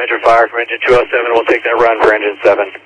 engine fire from engine 207. We'll take that run for engine 7.